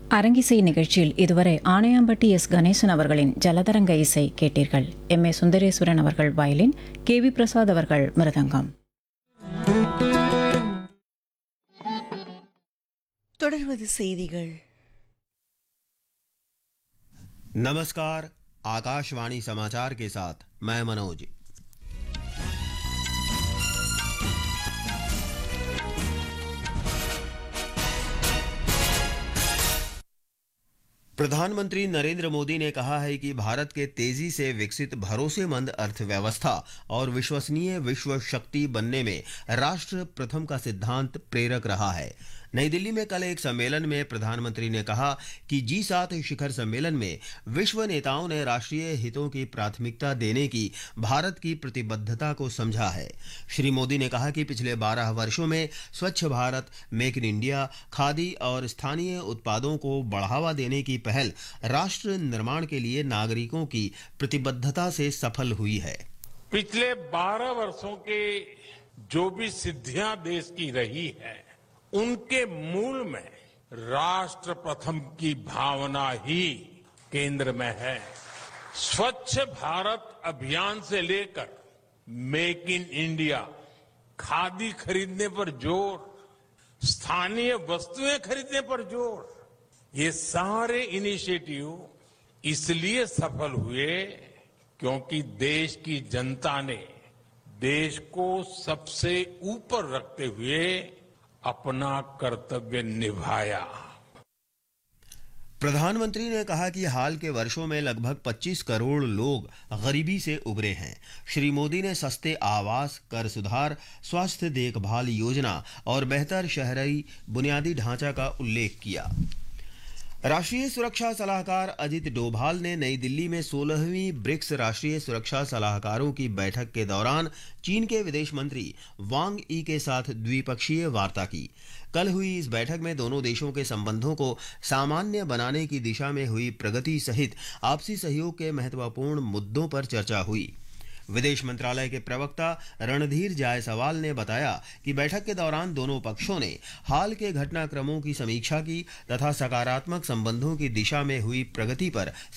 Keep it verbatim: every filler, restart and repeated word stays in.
அரங்கிசை நிகழ்ச்சியில் இதுவரை ஆனையாம்பட்டி எஸ் கணேசன் அவர்களின் ஜலதரங்க இசை கேட்டீர்கள். எம் ஏ சுந்தரேஸ்வரன் அவர்கள் வயலின், கே வி பிரசாத் அவர்கள் மிருதங்கம். தொடர்வது செய்திகள். नमस्कार, आकाशवाणी समाचार के साथ मैं मनोज। प्रधानमंत्री नरेंद्र मोदी ने कहा है कि भारत के तेजी से विकसित भरोसेमंद अर्थव्यवस्था और विश्वसनीय विश्व शक्ति बनने में राष्ट्र प्रथम का सिद्धांत प्रेरक रहा है। नई दिल्ली में कल एक सम्मेलन में प्रधानमंत्री ने कहा कि जी सात शिखर सम्मेलन में विश्व नेताओं ने राष्ट्रीय हितों की प्राथमिकता देने की भारत की प्रतिबद्धता को समझा है। श्री मोदी ने कहा कि पिछले बारह वर्षों में स्वच्छ Bharat, make in India, khadi और स्थानीय उत्पादों को बढ़ावा देने की पहल राष्ट्र निर्माण के लिए नागरिकों की प्रतिबद्धता से सफल हुई है। पिछले बारह वर्षों के जो भी सिद्धियां देश की रही है, उनके मूल में राष्ट्र प्रथम की भावना ही केंद्र में है। स्वच्छ भारत अभियान से लेकर मेक इन इंडिया, खादी खरीदने पर जोर, स्थानीय वस्तुएं खरीदने पर जोर, ये सारे इनिशिएटिव इसलिए सफल हुए क्योंकि देश की जनता ने देश को सबसे ऊपर रखते हुए अपना कर्तव्य निभाया। प्रधानमंत्री ने कहा कि हाल के वर्षों में लगभग पच्चीस करोड़ लोग गरीबी से उबरे हैं। श्री मोदी ने सस्ते आवास, कर सुधार, स्वास्थ्य देखभाल योजना और बेहतर शहरी बुनियादी ढांचा का उल्लेख किया। राष्ट्रीय सुरक्षा सलाहकार अजित डोभाल ने नई दिल्ली में सोलहवीं ब्रिक्स राष्ट्रीय सुरक्षा सलाहकारों की बैठक के दौरान चीन के विदेश मंत्री वांग यी के साथ द्विपक्षीय वार्ता की। कल हुई इस बैठक में दोनों देशों के संबंधों को सामान्य बनाने की दिशा में हुई प्रगति सहित आपसी सहयोग के महत्वपूर्ण मुद्दों पर चर्चा हुई। विदेश मंत्रालय के प्रवक्ता रणधीर जायसवाल ने बताया कि बैठक के दौरान दोनों पक्षों ने हाल के घटनाक्रमों की समीक्षा की तथा सकारात्मक संबंधों की दिशा में हुई प्रगति पर